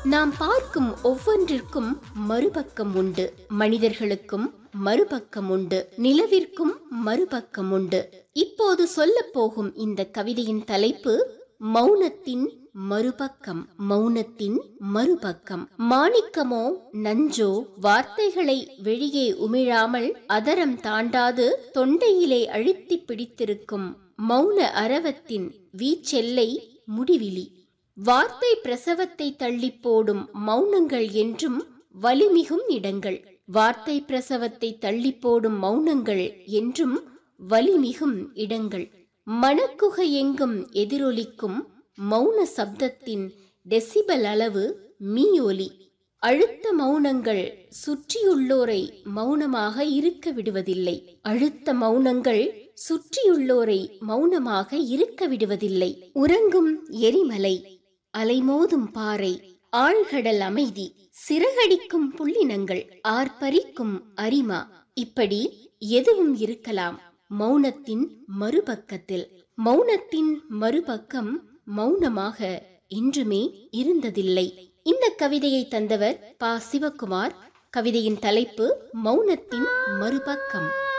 நாம் பார்க்கும் ஒவ்வொன்றிற்கும் மறுபக்கம் உண்டு. மனிதர்களுக்கும் மறுபக்கம் உண்டு, நிலவிற்கும் மறுபக்கம் உண்டு. இப்போது சொல்ல போகும் இந்த கவிதையின் தலைப்பு மௌனத்தின் மறுபக்கம். மௌனத்தின் மறுபக்கம். மாணிக்கமோ நஞ்சோ வார்த்தைகளை வெளியே உமிழாமல் அதரம் தாண்டாது தொண்டையிலே அழுத்தி பிடித்திருக்கும் மௌன அரவத்தின் வீச்செல்லை முடிவிலி. வார்த்தை பிரசவத்தை தள்ளி போடும் மௌனங்கள் என்றும் வலிமிகும் இடங்கள். வார்த்தை பிரசவத்தை தள்ளி போடும் மௌனங்கள் என்றும் வலிமிகும் இடங்கள். மனக்குகை எங்கும் எதிரொலிக்கும் மௌன சப்தத்தின் டெசிபல் அளவு மீயொலி. அழுத்த மௌனங்கள் சுற்றியுள்ளோரை மௌனமாக இருக்க விடுவதில்லை. அழுத்த மௌனங்கள் சுற்றியுள்ளோரை மௌனமாக இருக்க விடுவதில்லை. உறங்கும் எரிமலை, அலைமோதும் பாறை, ஆழ்கடல் அமைதி, சிறகடிக்கும் புள்ளினங்கள், ஆர்ப்பரிக்கும் அரிமா, இப்படி எதுவும் இருக்கலாம் மௌனத்தின் மறுபக்கத்தில். மௌனத்தின் மறுபக்கம் மௌனமாக என்றுமே இருந்ததில்லை. இந்த கவிதையை தந்தவர் ப. சிவகுமார். கவிதையின் தலைப்பு மௌனத்தின் மறுபக்கம்.